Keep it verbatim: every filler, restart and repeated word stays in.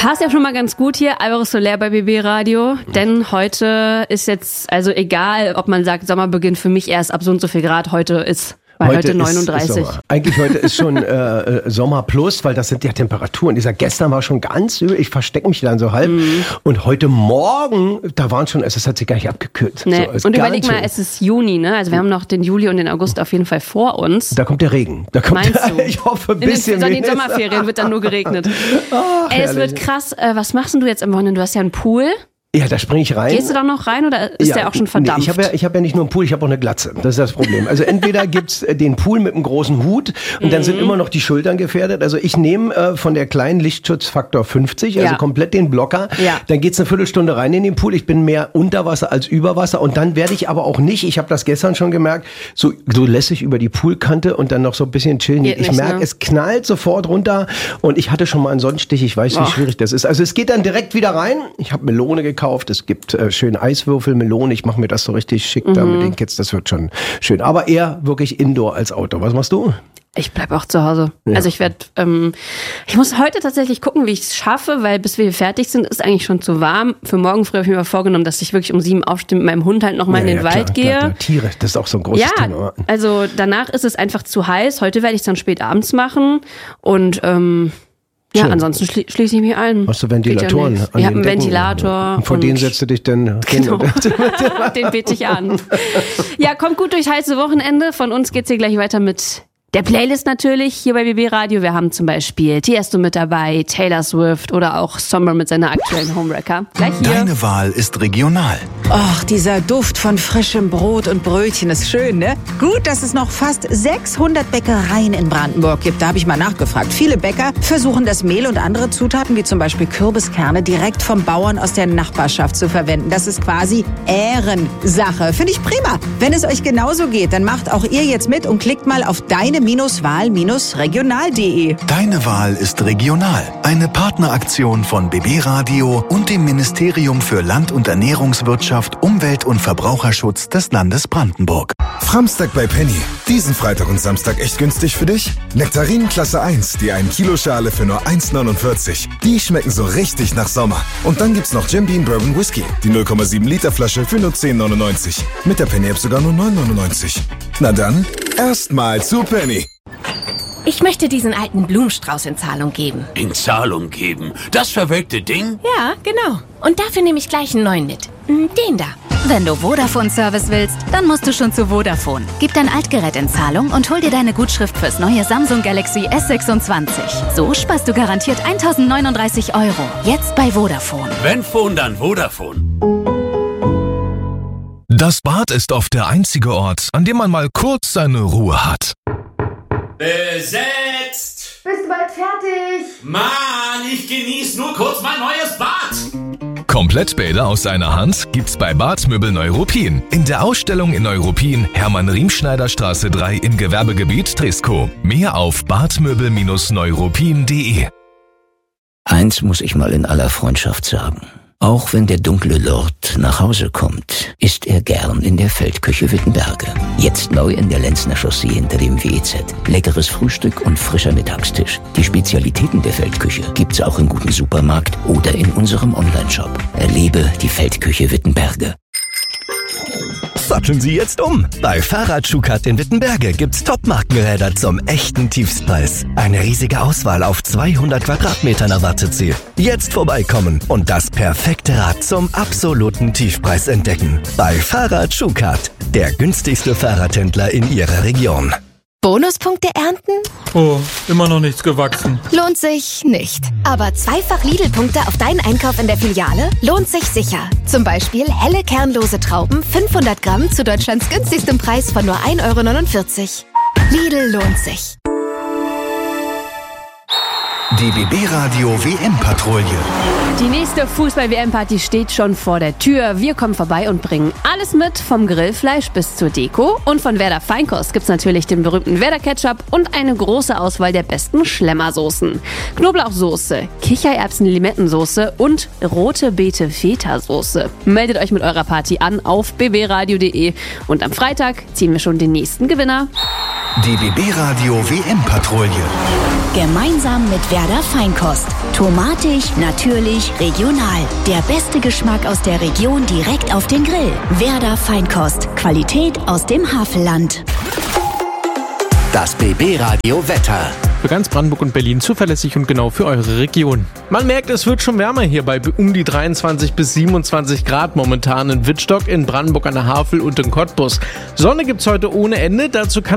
Passt ja schon mal ganz gut hier, Alvaro Soler bei B B Radio, denn heute ist jetzt, also egal, ob man sagt, Sommer beginnt für mich erst ab so und so viel Grad, heute ist... Weil heute, heute neununddreißig. Ist, ist Eigentlich heute ist schon äh, Sommer plus, weil das sind ja Temperaturen. Ich sag, gestern war schon ganz übel, ich verstecke mich dann so halb. Mm. Und heute Morgen, da waren schon, es hat sich gar nicht abgekühlt. Nee. So, und überleg mal, es ist Juni, ne? Also wir haben noch den Juli und den August auf jeden Fall vor uns. Da kommt der Regen. Da kommt Meinst du? Ich hoffe ein bisschen. In den, in den Sommerferien wird dann nur geregnet. Ach, Ey, es wird krass. Äh, was machst denn du jetzt am Wochenende? Du hast ja einen Pool. Ja, da springe ich rein. Gehst du da noch rein oder ist ja, der auch schon verdampft? Nee, ich habe ja, ich hab ja nicht nur einen Pool, ich habe auch eine Glatze. Das ist das Problem. Also entweder gibt's den Pool mit einem großen Hut und mhm. dann sind immer noch die Schultern gefährdet. Also ich nehme äh, von der kleinen Lichtschutzfaktor fünfzig, ja. also komplett den Blocker. Ja. Dann geht's eine Viertelstunde rein in den Pool. Ich bin mehr unter Wasser als über Wasser. Und dann werde ich aber auch nicht, ich habe das gestern schon gemerkt, so, so lässig über die Poolkante und dann noch so ein bisschen chillen. Geht ich merke, ne? Es knallt sofort runter und ich hatte schon mal einen Sonnenstich. Ich weiß, wie Och. schwierig das ist. Also es geht dann direkt wieder rein. Ich habe Melone gekauft. Es gibt äh, schön Eiswürfel, Melone. Ich mache mir das so richtig schick mhm. da mit den Kids. Das wird schon schön. Aber eher wirklich Indoor als Outdoor. Was machst du? Ich bleib auch zu Hause. Ja. Also ich werde, ähm, ich muss heute tatsächlich gucken, wie ich es schaffe, weil bis wir fertig sind, ist eigentlich schon zu warm. Für morgen früh habe ich mir mal vorgenommen, dass ich wirklich um sieben aufstehe, mit meinem Hund halt nochmal ja, in den ja, Wald klar, gehe. Klar, klar. Tiere, das ist auch so ein großes ja, Thema. Also danach ist es einfach zu heiß. Heute werde ich es dann spät abends machen und ähm, ja, Schön. ansonsten schli- schließe ich mich ein. Hast du Ventilatoren? Ja ich habe einen Ventilator. Und vor denen setzt du dich dann... Genau, den bete ich an. Ja, kommt gut durchs heiße Wochenende. Von uns geht's hier gleich weiter mit der Playlist natürlich hier bei B B Radio. Wir haben zum Beispiel Tiesto mit dabei, Taylor Swift oder auch Sommer mit seiner aktuellen Homewrecker. Gleich hier. Deine Wahl ist regional. Och, dieser Duft von frischem Brot und Brötchen ist schön, ne? Gut, dass es noch fast sechshundert Bäckereien in Brandenburg gibt. Da habe ich mal nachgefragt. Viele Bäcker versuchen das Mehl und andere Zutaten, wie zum Beispiel Kürbiskerne, direkt vom Bauern aus der Nachbarschaft zu verwenden. Das ist quasi Ehrensache. Finde ich prima. Wenn es euch genauso geht, dann macht auch ihr jetzt mit und klickt mal auf deine Wahl regional punkt de. Deine Wahl ist regional. Eine Partneraktion von B B Radio und dem Ministerium für Land- und Ernährungswirtschaft, Umwelt- und Verbraucherschutz des Landes Brandenburg. Samstag bei Penny. Diesen Freitag und Samstag echt günstig für dich? Nektarinen Klasse eins, die ein Kilo Schale für nur eins neunundvierzig. Die schmecken so richtig nach Sommer. Und dann gibt's noch Jim Beam Bourbon Whisky, die null Komma sieben Liter Flasche für nur zehn neunundneunzig. Mit der Penny-App sogar nur neun neunundneunzig. Na dann, erstmal zu Penny. Ich möchte diesen alten Blumenstrauß in Zahlung geben. In Zahlung geben? Das verwelkte Ding? Ja, genau. Und dafür nehme ich gleich einen neuen mit. Den da. Wenn du Vodafone-Service willst, dann musst du schon zu Vodafone. Gib dein Altgerät in Zahlung und hol dir deine Gutschrift fürs neue Samsung Galaxy S sechsundzwanzig. So sparst du garantiert eintausendneununddreißig Euro. Jetzt bei Vodafone. Wenn Phone, dann Vodafone. Das Bad ist oft der einzige Ort, an dem man mal kurz seine Ruhe hat. Besetzt! Bist du bald fertig? Mann, ich genieße nur kurz mein neues Bad. Komplettbäder aus einer Hand gibt's bei Badmöbel Neuruppin. In der Ausstellung in Neuruppin, Hermann-Riemschneider-Straße drei im Gewerbegebiet Triskow. Mehr auf badmöbel Neuruppin punkt de. Eins muss ich mal in aller Freundschaft sagen. Auch wenn der dunkle Lord nach Hause kommt, isst er gern in der Feldküche Wittenberge. Jetzt neu in der Lenzner Chaussee hinter dem W E Z. Leckeres Frühstück und frischer Mittagstisch. Die Spezialitäten der Feldküche gibt's auch im guten Supermarkt oder in unserem Onlineshop. Erlebe die Feldküche Wittenberge. Satteln Sie jetzt um. Bei Fahrrad-Schukat in Wittenberge gibt's Top-Markenräder zum echten Tiefstpreis. Eine riesige Auswahl auf zweihundert Quadratmetern erwartet Sie. Jetzt vorbeikommen und das perfekte Rad zum absoluten Tiefpreis entdecken. Bei Fahrrad-Schukat, der günstigste Fahrradhändler in Ihrer Region. Bonuspunkte ernten? Oh, immer noch nichts gewachsen. Lohnt sich nicht. Aber zweifach Lidl-Punkte auf deinen Einkauf in der Filiale lohnt sich sicher. Zum Beispiel helle kernlose Trauben, fünfhundert Gramm zu Deutschlands günstigstem Preis von nur ein Euro neunundvierzig. Lidl lohnt sich. Die B B Radio W M-Patrouille. Die nächste Fußball-W M-Party steht schon vor der Tür. Wir kommen vorbei und bringen alles mit, vom Grillfleisch bis zur Deko. Und von Werder Feinkost gibt's natürlich den berühmten Werder Ketchup und eine große Auswahl der besten Schlemmersoßen. Knoblauchsoße, Kichererbsen-Limettensoße und rote Beete-Feta-Soße. Meldet euch mit eurer Party an auf b b radio punkt de und am Freitag ziehen wir schon den nächsten Gewinner. Die B B Radio W M-Patrouille. Gemeinsam mit Werder Feinkost. Tomatig, natürlich, regional. Der beste Geschmack aus der Region direkt auf den Grill. Werder Feinkost. Qualität aus dem Havelland. Das B B-Radio Wetter. Für ganz Brandenburg und Berlin zuverlässig und genau für eure Region. Man merkt, es wird schon wärmer hier bei um die dreiundzwanzig bis siebenundzwanzig Grad momentan in Wittstock, in Brandenburg an der Havel und in Cottbus. Sonne gibt's heute ohne Ende, dazu kann